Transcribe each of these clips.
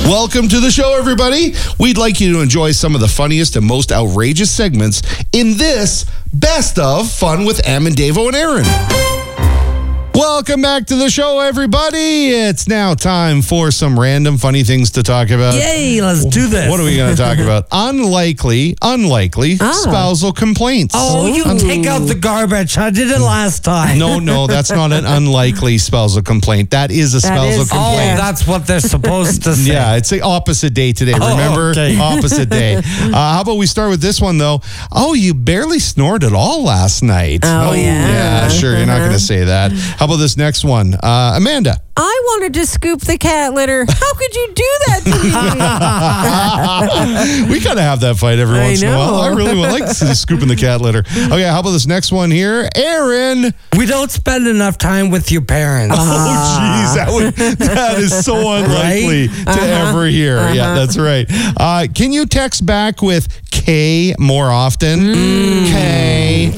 Welcome to the show, everybody. We'd like you to enjoy some of the funniest and most outrageous segments in this Best of Fun with Em and Davo and Aaron. Welcome back to the show, everybody. It's now time for some random funny things to talk about. Yay, let's do this. What are we going to talk about? Unlikely spousal complaints. Oh, you take out the garbage. I did it last time. No, that's not an unlikely spousal complaint. That is a spousal complaint. Oh, that's what they're supposed to say. Yeah, it's the opposite day today. Remember? Okay. Opposite day. How about we start with this one, though? Oh, you barely snored at all last night. Oh, yeah. Yeah, sure. You're not going to say that. How about this next one? Amanda. I wanted to scoop the cat litter. How could you do that to me? We kind of have that fight every once in a while. I really would like to see scooping the cat litter. Okay, how about this next one here? Aaron. We don't spend enough time with your parents. Oh, jeez. That is so unlikely to ever hear. Yeah, that's right. Can you text back with K more often? K.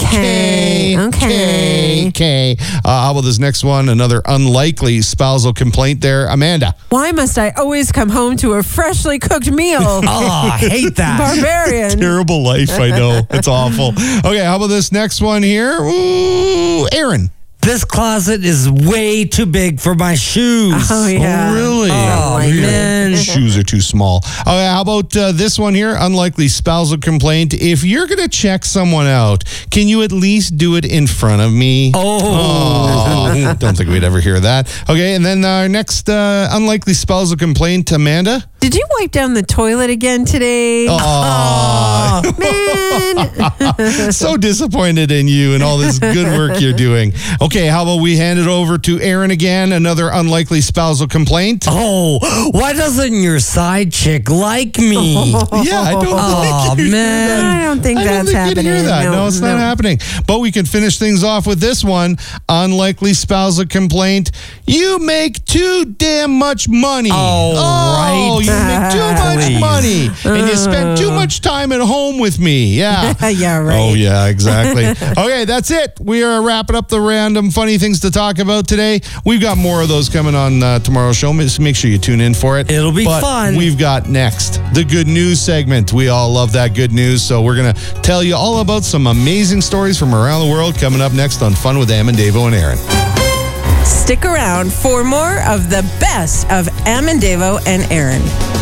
How about this next one? Another unlikely spousal complaint there. Amanda. Why must I always come home to a freshly cooked meal? Oh, I hate that. Barbarian. Terrible life, I know. It's awful. Okay, how about this next one here? Ooh, Aaron. This closet is way too big for my shoes. Oh, yeah. Oh, really? Oh, man. Shoes are too small. Okay, how about this one here? Unlikely spousal complaint. If you're going to check someone out, can you at least do it in front of me? Oh. Don't think we'd ever hear that. Okay, and then our next unlikely spousal complaint, Amanda. Did you wipe down the toilet again today? Oh, man. so disappointed in you and all this good work you're doing. Okay, how about we hand it over to Aaron again? Another unlikely spousal complaint. Oh, why doesn't your side chick like me? Yeah, I don't think man. I don't think that's you'd happening. hear that. No, it's not happening. But we can finish things off with this one. Unlikely spousal complaint. You make too damn much money. Right. You make too much money. And you spend too much time at home with me. Yeah. Yeah, right. Oh, yeah, exactly. Okay, that's it. We are wrapping up the random funny things to talk about today. We've got more of those coming on tomorrow's show. Just make sure you tune in for it. It'll be fun. We've got next the good news segment. We all love that good news. So we're going to tell you all about some amazing stories from around the world coming up next on Fun with Em and Davo and Aaron. Stick around for more of the best of Em and Davo and Aaron.